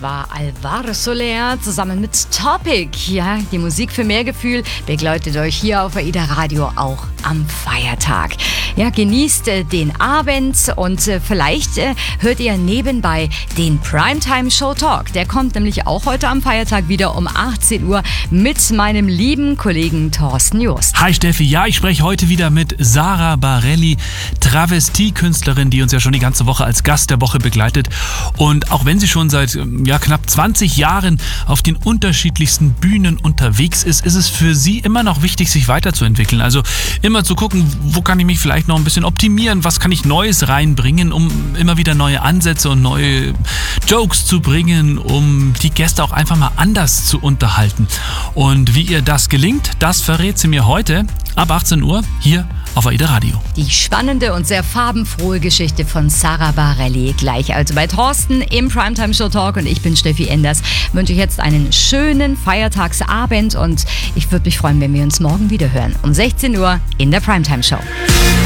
war Alvaro Soler zusammen mit Topic. Ja, die Musik für mehr Gefühl begleitet euch hier auf AIDA Radio auch am Feiertag. Ja, genießt den Abend und vielleicht hört ihr nebenbei den Primetime Show Talk. Der kommt nämlich auch heute am Feiertag wieder um 18 Uhr mit meinem lieben Kollegen Thorsten Jost. Hi Steffi, ja, ich spreche heute wieder mit Sara Bareilles, Travestiekünstlerin, die uns ja schon die ganze Woche als Gast der Woche begleitet. Und auch wenn sie schon seit knapp 20 Jahren auf den unterschiedlichsten Bühnen unterwegs ist, ist es für sie immer noch wichtig, sich weiterzuentwickeln. Also immer zu gucken, wo kann ich mich vielleicht noch ein bisschen optimieren, was kann ich Neues reinbringen, um immer wieder neue Ansätze und neue Jokes zu bringen, um die Gäste auch einfach mal anders zu unterhalten. Und wie ihr das gelingt, das verrät sie mir heute ab 18 Uhr hier auf AIDA Radio. Die spannende und sehr farbenfrohe Geschichte von Sara Bareilles gleich also bei Thorsten im Primetime Show Talk, und ich bin Steffi Enders. Ich wünsche euch jetzt einen schönen Feiertagsabend und ich würde mich freuen, wenn wir uns morgen wieder hören um 16 Uhr in der Primetime Show.